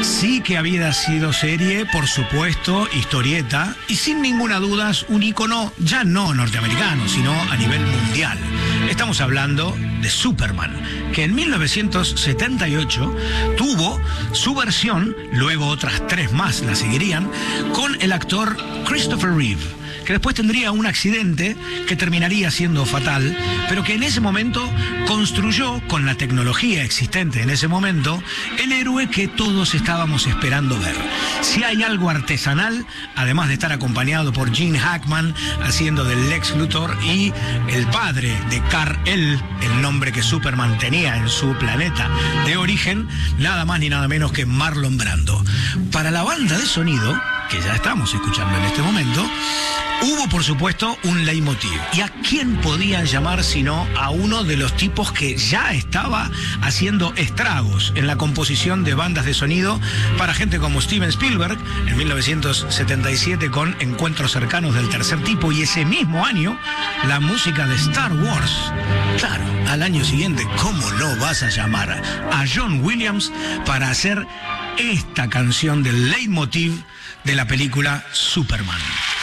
Sí que había sido serie, por supuesto, historieta, y sin ninguna duda un ícono ya no norteamericano, sino a nivel mundial. Estamos hablando de Superman, que en 1978 tuvo su versión, luego otras 3 más la seguirían, con el actor Christopher Reeve, que después tendría un accidente que terminaría siendo fatal, pero que en ese momento construyó, con la tecnología existente en ese momento, el héroe que todos estábamos esperando ver. Si hay algo artesanal, además de estar acompañado por Gene Hackman haciendo del Lex Luthor y el padre de Kal-El, el nombre que Superman tenía en su planeta de origen, nada más ni nada menos que Marlon Brando. Para la banda de sonido, que ya estamos escuchando en este momento, hubo, por supuesto, un leitmotiv. ¿Y a quién podían llamar sino a uno de los tipos que ya estaba haciendo estragos en la composición de bandas de sonido para gente como Steven Spielberg en 1977 con Encuentros cercanos del tercer tipo, y ese mismo año la música de Star Wars? Claro, al año siguiente, ¿cómo no vas a llamar a John Williams para hacer esta canción del leitmotiv de la película Superman?